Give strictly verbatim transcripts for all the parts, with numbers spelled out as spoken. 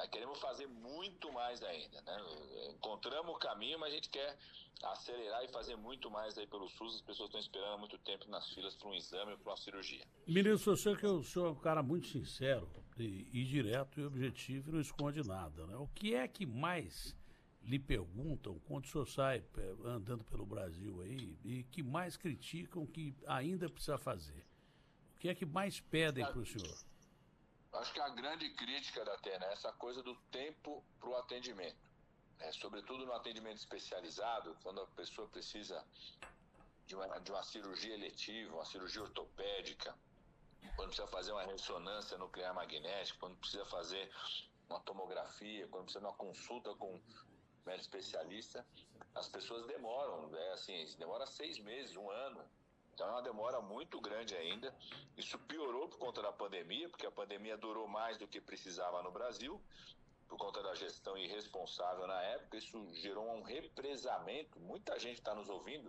Mas queremos fazer muito mais ainda, né? Encontramos o caminho, mas a gente quer acelerar e fazer muito mais aí pelo SUS. As pessoas estão esperando há muito tempo nas filas para um exame ou para uma cirurgia. Ministro, eu sei que o senhor é um cara muito sincero e, e direto e objetivo e não esconde nada, né? O que é que mais lhe perguntam quando o senhor sai é, andando pelo Brasil aí e que mais criticam que ainda precisa fazer? O que é que mais pedem para o senhor? Acho que a grande crítica da Atena é essa coisa do tempo para o atendimento. É, sobretudo no atendimento especializado, quando a pessoa precisa de uma, de uma cirurgia eletiva, uma cirurgia ortopédica, quando precisa fazer uma ressonância nuclear magnética, quando precisa fazer uma tomografia, quando precisa de uma consulta com um médico especialista, as pessoas demoram, é assim, demora seis meses, um ano. Então é uma demora muito grande ainda. Isso piorou por conta da pandemia, porque a pandemia durou mais do que precisava no Brasil, por conta da gestão irresponsável na época. Isso gerou um represamento. Muita gente está nos ouvindo,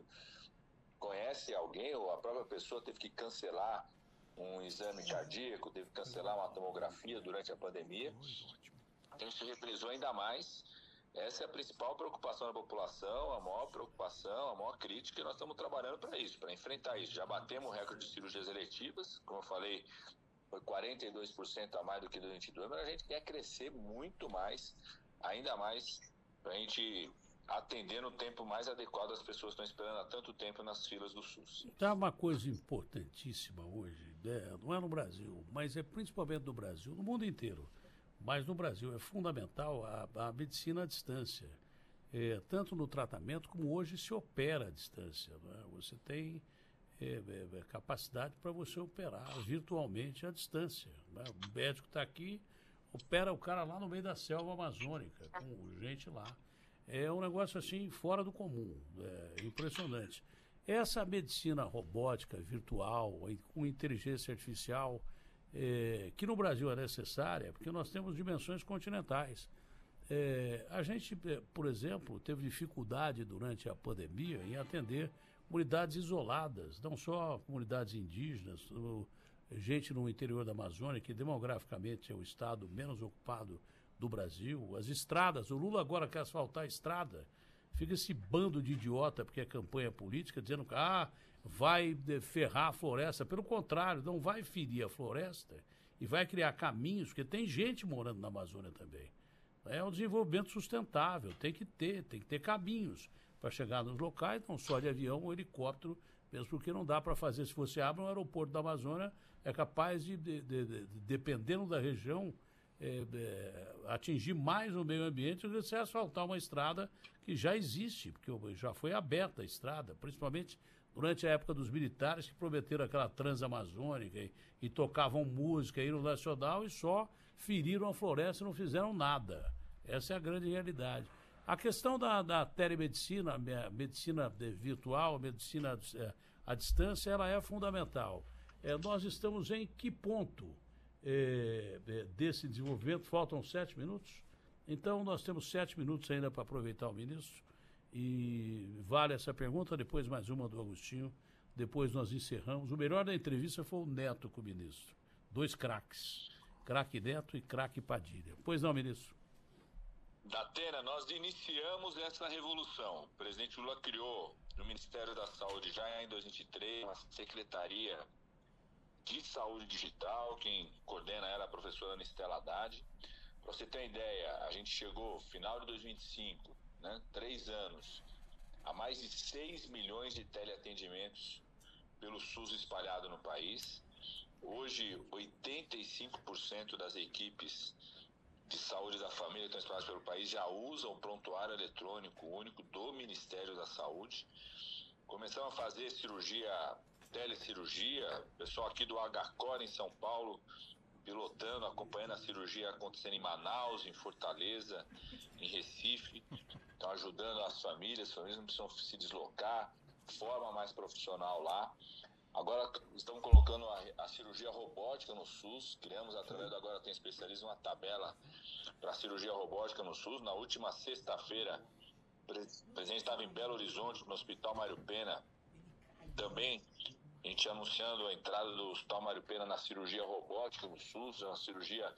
conhece alguém ou a própria pessoa teve que cancelar um exame cardíaco, teve que cancelar uma tomografia durante a pandemia. Então isso represou ainda mais. Essa é a principal preocupação da população, a maior preocupação, a maior crítica, e nós estamos trabalhando para isso, para enfrentar isso. Já batemos o recorde de cirurgias eletivas, como eu falei, foi quarenta e dois por cento a mais do que dois mil e vinte e dois, mas a gente quer crescer muito mais, ainda mais, para a gente atender no tempo mais adequado às pessoas que estão esperando há tanto tempo nas filas do SUS. Tá uma coisa importantíssima hoje, né? Não é no Brasil, mas é principalmente no Brasil, no mundo inteiro. Mas no Brasil é fundamental a, a medicina à distância, é, tanto no tratamento como hoje se opera à distância. Né? Você tem é, é, capacidade para você operar virtualmente à distância. Né? O médico está aqui, opera o cara lá no meio da selva amazônica, com gente lá. É um negócio assim fora do comum, é impressionante. Essa medicina robótica, virtual, com inteligência artificial, É, que no Brasil é necessária, porque nós temos dimensões continentais. É, a gente, por exemplo, teve dificuldade durante a pandemia em atender comunidades isoladas, não só comunidades indígenas, o, gente no interior da Amazônia, que demograficamente é o estado menos ocupado do Brasil, as estradas, o Lula agora quer asfaltar a estrada, fica esse bando de idiota, porque é campanha política, dizendo que ah, vai ferrar a floresta. Pelo contrário, não vai ferir a floresta e vai criar caminhos, porque tem gente morando na Amazônia também. É um desenvolvimento sustentável, tem que ter, tem que ter caminhos para chegar nos locais, não só de avião ou helicóptero, mesmo porque não dá para fazer. Se você abre um aeroporto da Amazônia, é capaz de, de, de, de dependendo da região, É, é, atingir mais o meio ambiente do que você asfaltar uma estrada que já existe, porque já foi aberta a estrada, principalmente durante a época dos militares que prometeram aquela transamazônica e, e tocavam música aí no Nacional e só feriram a floresta e não fizeram nada. Essa é a grande realidade. A questão da, da telemedicina, a medicina virtual, a medicina à distância, ela é fundamental. É, nós estamos em que ponto É, é, desse desenvolvimento? Faltam sete minutos, então nós temos sete minutos ainda para aproveitar o ministro, e vale essa pergunta, depois mais uma do Agostinho, depois nós encerramos. O melhor da entrevista foi o Neto com o ministro, dois craques, craque Neto e craque Padilha. Pois não, ministro? Datena, nós iniciamos essa revolução. O presidente Lula criou no Ministério da Saúde já em dois mil e vinte e três uma secretaria de saúde digital. Quem coordena ela é a professora Ana Estela Haddad. Para você ter uma ideia, a gente chegou, final de dois mil e vinte e cinco, né, três anos, a mais de seis milhões de teleatendimentos pelo SUS espalhado no país. Hoje, oitenta e cinco por cento das equipes de saúde da família que estão espalhadas pelo país já usam o prontuário eletrônico único do Ministério da Saúde. Começamos a fazer cirurgia, telecirurgia, pessoal aqui do Agacore em São Paulo, pilotando, acompanhando a cirurgia acontecendo em Manaus, em Fortaleza, em Recife, estão ajudando as famílias, as famílias não precisam se deslocar, forma mais profissional lá. Agora estamos colocando a, a cirurgia robótica no SUS, criamos através do Agora Tem Especialismo uma tabela para cirurgia robótica no SUS. Na última sexta-feira, o presidente estava em Belo Horizonte, no Hospital Mário Pena, também a gente anunciando a entrada do Hospital Mário Pena na cirurgia robótica no SUS, uma cirurgia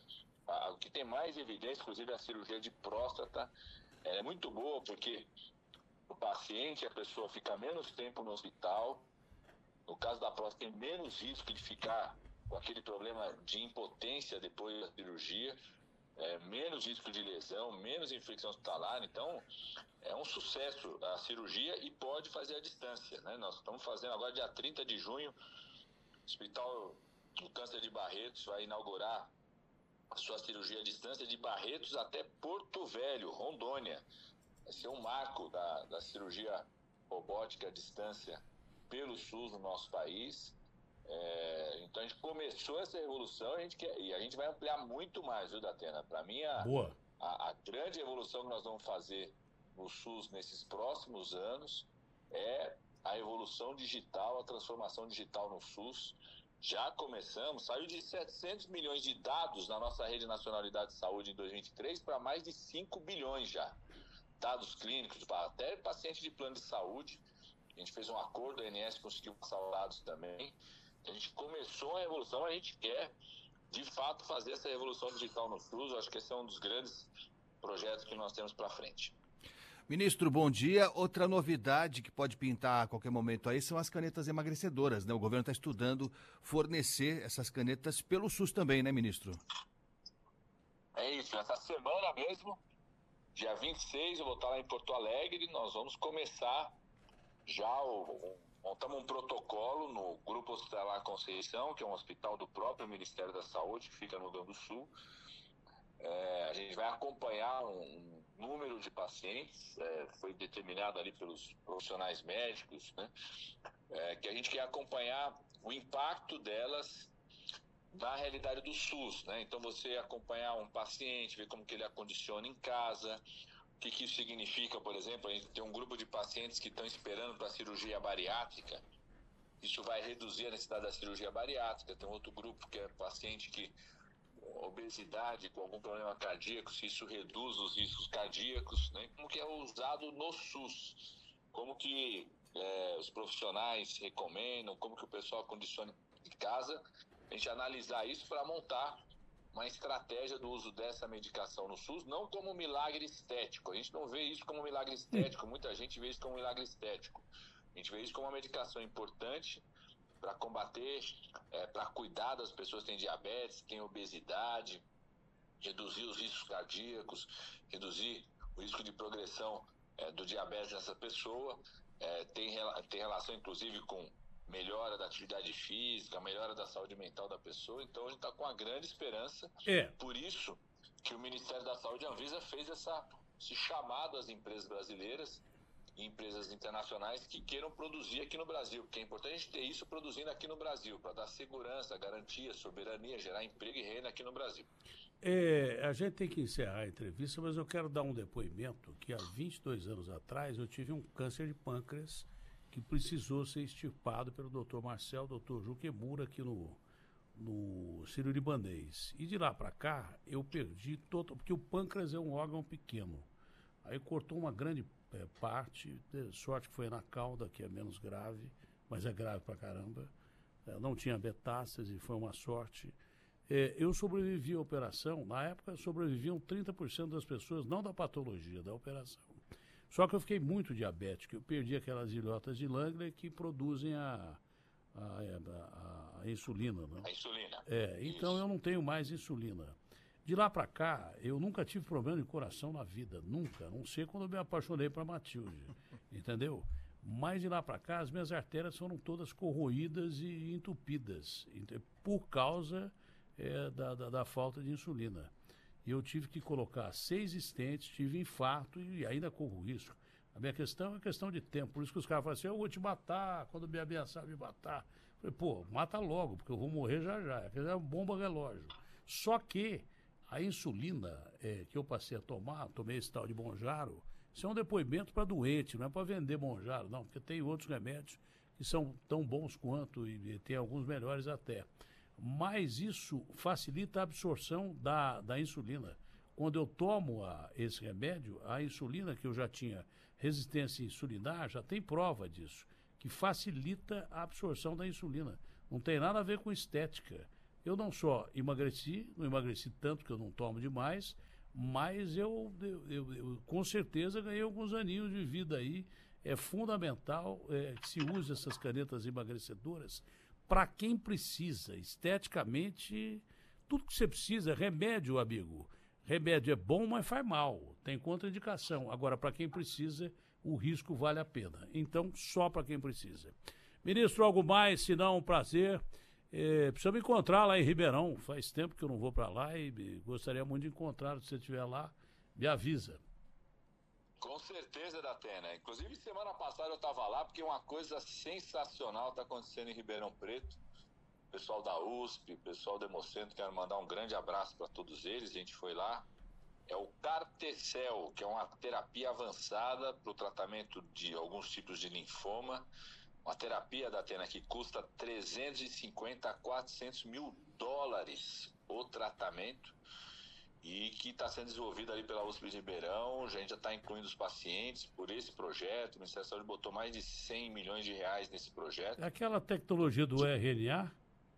a, o que tem mais evidência, inclusive a cirurgia de próstata, é muito boa, porque o paciente, a pessoa fica menos tempo no hospital. No caso da próstata, tem menos risco de ficar com aquele problema de impotência depois da cirurgia, é, menos risco de lesão, menos infecção hospitalar. Então, é um sucesso a cirurgia e pode fazer à distância, né? Nós estamos fazendo agora, dia trinta de junho, o Hospital do Câncer de Barretos vai inaugurar a sua cirurgia à distância de Barretos até Porto Velho, Rondônia. Vai ser um marco da, da cirurgia robótica à distância pelo SUS no nosso país. É, então a gente começou essa revolução a gente quer, e a gente vai ampliar muito mais, viu, Datena? Para mim, a, a, a grande evolução que nós vamos fazer no SUS nesses próximos anos é a evolução digital, a transformação digital no SUS. Já começamos, saiu de setecentos milhões de dados na nossa Rede Nacional de Dados de Saúde em dois mil e vinte e três para mais de cinco bilhões já. Dados clínicos, até paciente de plano de saúde. A gente fez um acordo, a A N S conseguiu passar os dados também. A gente começou a revolução, a gente quer, de fato, fazer essa revolução digital no SUS. Eu acho que esse é um dos grandes projetos que nós temos para frente. Ministro, bom dia. Outra novidade que pode pintar a qualquer momento aí são as canetas emagrecedoras, né? O governo está estudando fornecer essas canetas pelo SUS também, né, ministro? É isso. Essa semana mesmo, dia vinte e seis, eu vou estar lá em Porto Alegre. Nós vamos começar já o... Montamos um protocolo no Grupo Hospitalar Conceição, que é um hospital do próprio Ministério da Saúde, que fica no Rio Grande do Sul. É, a gente vai acompanhar um número de pacientes, é, foi determinado ali pelos profissionais médicos, né? É, que a gente quer acompanhar o impacto delas na realidade do SUS, né? Então você acompanhar um paciente, ver como que ele acondiciona em casa. O que, que isso significa, por exemplo? A gente tem um grupo de pacientes que estão esperando para a cirurgia bariátrica. Isso vai reduzir a necessidade da cirurgia bariátrica. Tem outro grupo que é paciente que obesidade com algum problema cardíaco, se isso reduz os riscos cardíacos, né? Como que é usado no SUS? Como que é, os profissionais recomendam? Como que o pessoal condiciona em casa? A gente analisar isso para montar uma estratégia do uso dessa medicação no SUS, não como um milagre estético. A gente não vê isso como um milagre estético, muita gente vê isso como um milagre estético. A gente vê isso como uma medicação importante para combater, é, para cuidar das pessoas que têm diabetes, têm obesidade, reduzir os riscos cardíacos, reduzir o risco de progressão é, do diabetes nessa pessoa, é, tem, tem relação inclusive com melhora da atividade física, melhora da saúde mental da pessoa. Então a gente está com uma grande esperança. É. Por isso que o Ministério da Saúde, a Anvisa, fez essa, esse chamado às empresas brasileiras e empresas internacionais que queiram produzir aqui no Brasil, porque é importante a gente ter isso produzindo aqui no Brasil, para dar segurança, garantia, soberania, gerar emprego e renda aqui no Brasil. É, a gente tem que encerrar a entrevista, mas eu quero dar um depoimento que há vinte e dois anos atrás eu tive um câncer de pâncreas que precisou ser extirpado pelo doutor Marcel, doutor Juquemura, aqui no, no Sírio-Libanês. E de lá para cá, eu perdi todo, porque o pâncreas é um órgão pequeno. Aí cortou uma grande é, parte, sorte que foi na cauda, que é menos grave, mas é grave pra caramba. É, não tinha metástase, foi uma sorte. É, eu sobrevivi à operação, na época sobreviviam trinta por cento das pessoas, não da patologia, da operação. Só que eu fiquei muito diabético, eu perdi aquelas ilhotas de Langley que produzem a, a, a, a insulina, né? A insulina. É, então Isso. Eu não tenho mais insulina. De lá para cá, eu nunca tive problema de coração na vida, nunca, a não ser quando eu me apaixonei por Matilde, entendeu? Mas de lá para cá, as minhas artérias foram todas corroídas e entupidas, por causa é, da, da, da falta de insulina. E eu tive que colocar seis estentes, tive infarto e ainda corro risco. A minha questão é questão de tempo. Por isso que os caras falam assim, eu vou te matar, quando me ameaçar me matar. Eu falei, pô, mata logo, porque eu vou morrer já já. Aquilo é uma bomba relógio. Só que a insulina é, que eu passei a tomar, tomei esse tal de Monjaro, isso é um depoimento para doente, não é para vender Monjaro, não, porque tem outros remédios que são tão bons quanto e, e tem alguns melhores até. Mas isso facilita a absorção da, da insulina. Quando eu tomo a, esse remédio, a insulina, que eu já tinha resistência insulinar, já tem prova disso, que facilita a absorção da insulina. Não tem nada a ver com estética. eu não só emagreci, não emagreci tanto que eu não tomo demais, mas eu, eu, eu, eu com certeza ganhei alguns aninhos de vida aí. É fundamental é, que se use essas canetas emagrecedoras para quem precisa. Esteticamente, tudo que você precisa é remédio, amigo. Remédio é bom, mas faz mal. Tem contraindicação. Agora, para quem precisa, o risco vale a pena. Então, só para quem precisa. Ministro, algo mais? Se não, um prazer. É, precisa me encontrar lá em Ribeirão. Faz tempo que eu não vou para lá e gostaria muito de encontrar. Se você estiver lá, me avisa. Com certeza, Datena. Inclusive, semana passada eu estava lá porque uma coisa sensacional está acontecendo em Ribeirão Preto. Pessoal da U S P, pessoal do Hemocentro, quero mandar um grande abraço para todos eles. A gente foi lá. É o Cartecel, que é uma terapia avançada para o tratamento de alguns tipos de linfoma. Uma terapia, Datena, que custa trezentos e cinquenta a quatrocentos mil dólares o tratamento. E que está sendo desenvolvido ali pela U S P de Ribeirão. A gente já está incluindo os pacientes por esse projeto. O Ministério da Saúde botou mais de cem milhões de reais nesse projeto. Aquela tecnologia do R N A?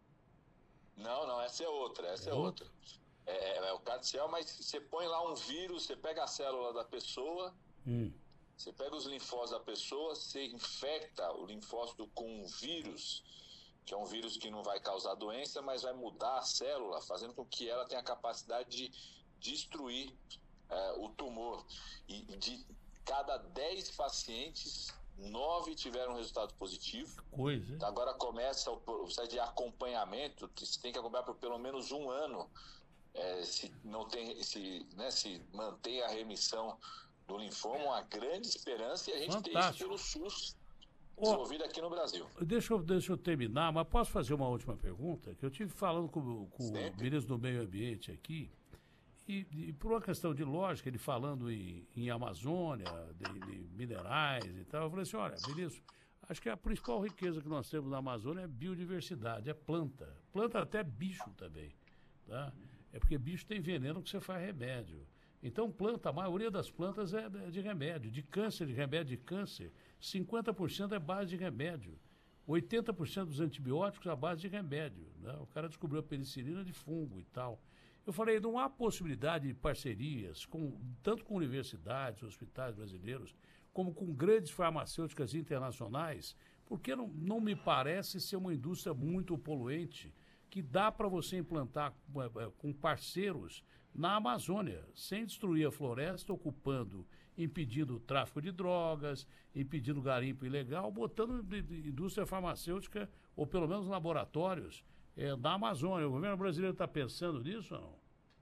Não, não, essa é outra, essa é, é outra. É, é, é o Cartecel, mas você põe lá um vírus, você pega a célula da pessoa, hum. você pega os linfócitos da pessoa, você infecta o linfócito com um vírus, que é um vírus que não vai causar doença, mas vai mudar a célula, fazendo com que ela tenha a capacidade de destruir é, o tumor. E de cada dez pacientes, nove tiveram resultado positivo. Coisa. Então, agora começa o processo de acompanhamento, que você tem que acompanhar por pelo menos um ano, é, se não tem, se, né, se mantém a remissão do linfoma, uma grande esperança, e a gente Fantástico. tem isso pelo SUS. Desenvolvido aqui no Brasil. Deixa eu, deixa eu terminar, mas posso fazer uma última pergunta? Que eu tive falando com, com o ministro do Meio Ambiente aqui, e, e por uma questão de lógica, ele falando em, em Amazônia, de, de minerais e tal, eu falei assim, olha, ministro, acho que a principal riqueza que nós temos na Amazônia é biodiversidade, é planta. Planta até bicho também, tá? É porque bicho tem veneno que você faz remédio. Então, planta, a maioria das plantas é de remédio, de câncer, de remédio de câncer. cinquenta por cento é base de remédio. oitenta por cento dos antibióticos é base de remédio. Né? O cara descobriu a penicilina de fungo e tal. Eu falei, não há possibilidade de parcerias, com, tanto com universidades, hospitais brasileiros, como com grandes farmacêuticas internacionais, porque não, não me parece ser uma indústria muito poluente, que dá para você implantar com parceiros na Amazônia, sem destruir a floresta, ocupando, impedindo o tráfico de drogas, impedindo garimpo ilegal, botando indústria farmacêutica, ou pelo menos laboratórios, é, na Amazônia. O governo brasileiro está pensando nisso ou não?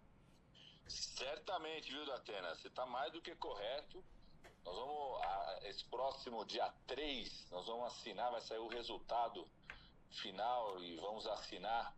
Certamente, viu, Datena? Você está mais do que correto. Nós vamos, a, esse próximo dia três, nós vamos assinar, vai sair o resultado final e vamos assinar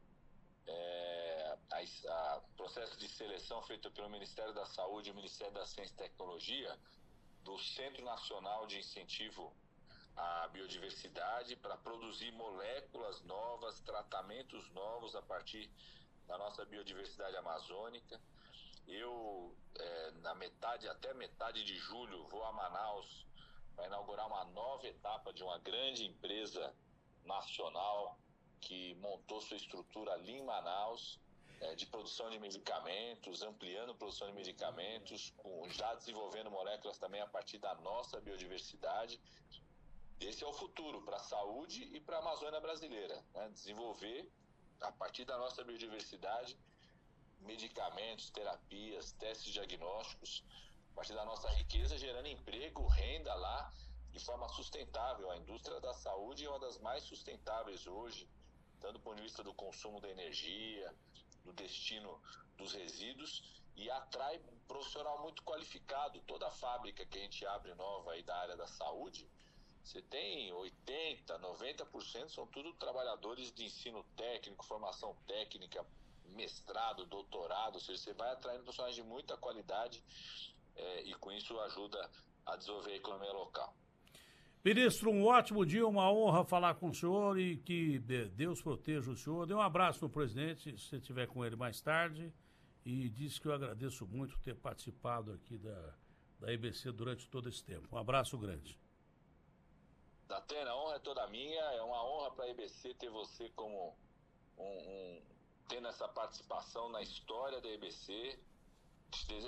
É, a, a processo de seleção feito pelo Ministério da Saúde e o Ministério da Ciência e Tecnologia do Centro Nacional de Incentivo à Biodiversidade para produzir moléculas novas, tratamentos novos a partir da nossa biodiversidade amazônica. Eu, é, na metade, até metade de julho, vou a Manaus para inaugurar uma nova etapa de uma grande empresa nacional que montou sua estrutura ali em Manaus, é, de produção de medicamentos, ampliando a produção de medicamentos, com, já desenvolvendo moléculas também a partir da nossa biodiversidade. Esse é o futuro para a saúde e para a Amazônia brasileira, né? Desenvolver, a partir da nossa biodiversidade, medicamentos, terapias, testes diagnósticos, a partir da nossa riqueza, gerando emprego, renda lá, de forma sustentável. A indústria da saúde é uma das mais sustentáveis hoje, tanto do ponto de vista do consumo da energia, do destino dos resíduos, e atrai um profissional muito qualificado. Toda fábrica que a gente abre nova aí da área da saúde, você tem oitenta por cento, noventa por cento são tudo trabalhadores de ensino técnico, formação técnica, mestrado, doutorado, ou seja, você vai atraindo profissionais de muita qualidade é, e com isso ajuda a desenvolver a economia local. Ministro, um ótimo dia, uma honra falar com o senhor e que Deus proteja o senhor. Dê um abraço no presidente, se você estiver com ele mais tarde, e disse que eu agradeço muito ter participado aqui da, da I B C durante todo esse tempo. Um abraço grande. Datena, a honra é toda minha, é uma honra para a I B C ter você como um, um tendo essa participação na história da E B C. Te desejo